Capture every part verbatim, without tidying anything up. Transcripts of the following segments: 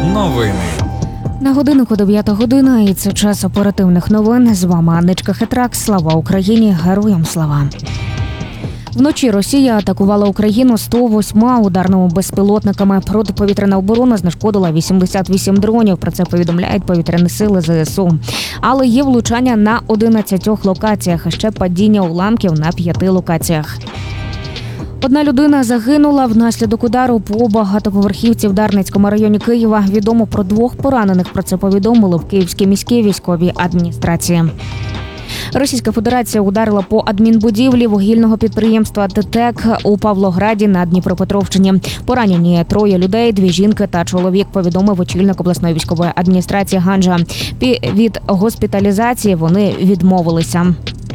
Новини. На годиннику дев'ята година, і це час оперативних новин. З вами Анничка Хитрак. Слава Україні! Героям слава! Вночі Росія атакувала Україну сто восьмома ударними безпілотниками. Протиповітряна оборона знешкодила вісімдесят вісім дронів. Про це повідомляють повітряні сили Зе Ес У. Але є влучання на одинадцятьох локаціях, а ще падіння уламків на п'яти локаціях. Одна людина загинула внаслідок удару по багатоповерхівці в Дарницькому районі Києва. Відомо про двох поранених. Про це повідомили в Київській міській військовій адміністрації. Російська Федерація ударила по адмінбудівлі вугільного підприємства ТЕТЕК у Павлограді на Дніпропетровщині. Поранені троє людей, дві жінки та чоловік, повідомив очільник обласної військової адміністрації Ганжа. Від госпіталізації вони відмовилися.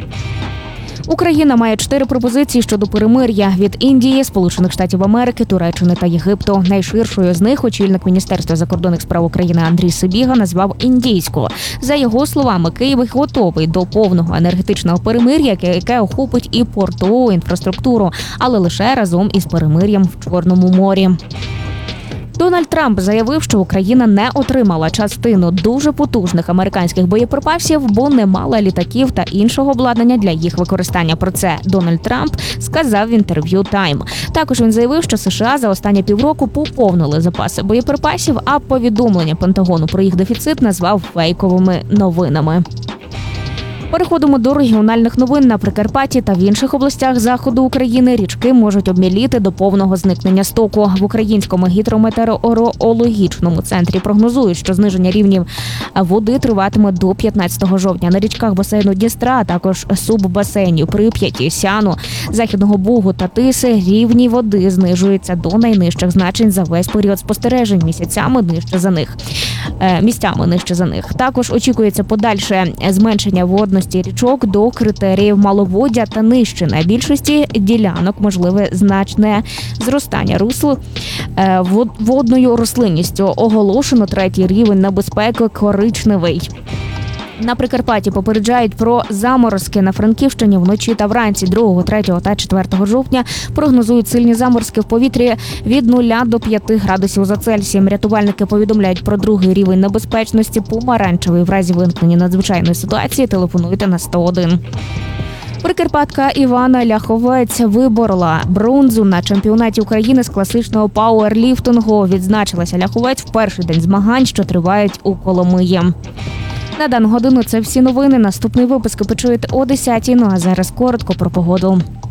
Україна має чотири пропозиції щодо перемир'я від Індії, Сполучених Штатів Америки, Туреччини та Єгипту. Найширшою з них очільник Міністерства закордонних справ України Андрій Сибіга назвав індійську. За його словами, Київ готовий до повного енергетичного перемир'я, яке охопить і портову інфраструктуру, але лише разом із перемир'ям в Чорному морі. Дональд Трамп заявив, що Україна не отримала частину дуже потужних американських боєприпасів, бо не мала літаків та іншого обладнання для їх використання. Про це Дональд Трамп сказав в інтерв'ю Time. Також він заявив, що США за останні півроку поповнили запаси боєприпасів, а повідомлення Пентагону про їх дефіцит назвав фейковими новинами. Переходимо до регіональних новин. На Прикарпатті та в інших областях заходу України річки можуть обміліти до повного зникнення стоку. В Українському гідрометеорологічному центрі прогнозують, що зниження рівнів води триватиме до п'ятнадцятого жовтня. На річках басейну Дністра, а також суббасейнів Прип'яті, Сяну, Західного Бугу та Тиси рівні води знижуються до найнижчих значень за весь період спостережень, місяцями нижче за них. Місцями нижче за них. Також очікується подальше зменшення водності річок до критеріїв маловоддя та нижче. На більшості ділянок можливе значне зростання русл водною рослинністю. Оголошено третій рівень небезпеки коричневий. На Прикарпатті попереджають про заморозки. На Франківщині вночі та вранці другого, третього та четвертого жовтня прогнозують сильні заморозки в повітрі від нуля до п'яти градусів за Цельсієм. Рятувальники повідомляють про другий рівень небезпечності помаранчевий. В разі виникнення надзвичайної ситуації телефонуйте на сто один. Прикарпатка Івана Ляховець виборола бронзу на чемпіонаті України з класичного пауерліфтингу. Відзначилася Ляховець в перший день змагань, що тривають у Коломиї. На дану годину це всі новини. Наступний випуск почуєте о десятій. Ну а зараз коротко про погоду.